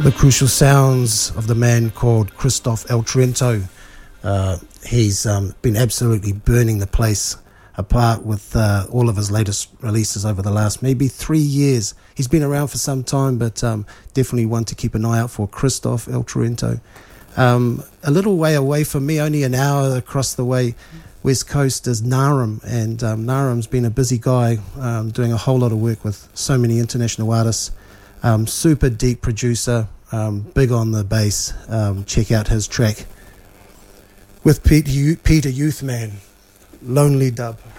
The crucial sounds of the man called Christoph El Trento. He's been absolutely burning the place apart with all of his latest releases over the last maybe 3 years. He's been around for some time, but definitely one to keep an eye out for, Christoph El Trento. A little way away from me, only an hour across the way, west coast, is Naram, and Naram's been a busy guy doing a whole lot of work with so many international artists. Super deep producer, big on the bass. Check out his track with Peter Youthman, Lonely Dub.